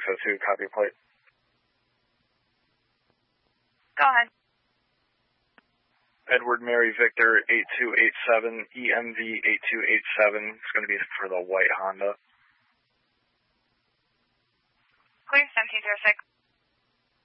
602, copy plate. Go ahead. Edward Mary Victor 8287, EMV 8287. It's going to be for the white Honda. Clear 1706.